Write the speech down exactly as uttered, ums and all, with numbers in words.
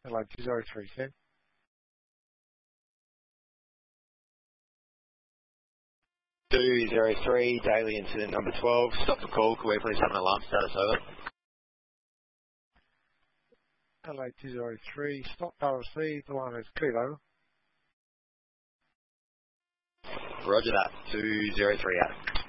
Hello, two zero three, Ken. two zero three, daily incident number twelve. Stop the call. Can we please have an alarm status over? Hello, two zero three, stop power received, the line is cleared over. Roger that, two zero three out.